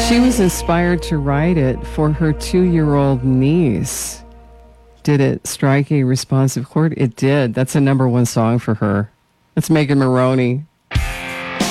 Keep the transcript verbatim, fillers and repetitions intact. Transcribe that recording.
She was inspired to write it for her two-year-old niece. Did it strike a responsive chord? It did. That's a number one song for her. That's Megan Maroney.